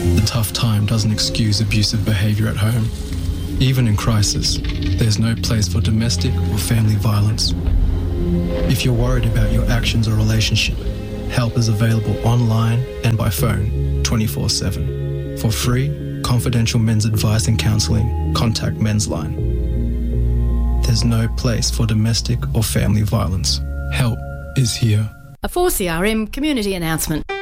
The tough time doesn't excuse abusive behaviour at home. Even in crisis, there's no place for domestic or family violence. If you're worried about your actions or relationship, help is available online and by phone 24/7. For free, confidential men's advice and counselling, contact Men's Line. There's no place for domestic or family violence. Help is here. A 4CRM community announcement.